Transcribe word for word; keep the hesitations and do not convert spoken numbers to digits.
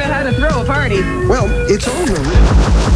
about how to throw a party. Well, it's on the